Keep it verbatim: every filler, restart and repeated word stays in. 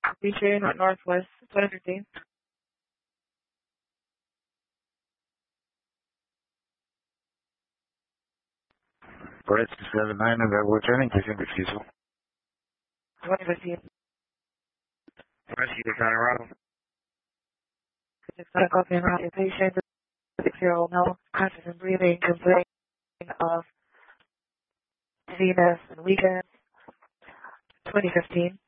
Featuring at Northwest, twenty fifteen. Brett seven nine of Edward Jennings, taking refusal. twenty fifteen. Rescue to Colorado. It's not a copy around your patient, six-year-old male, conscious and breathing, complaining of dizziness and weakness. twenty fifteen.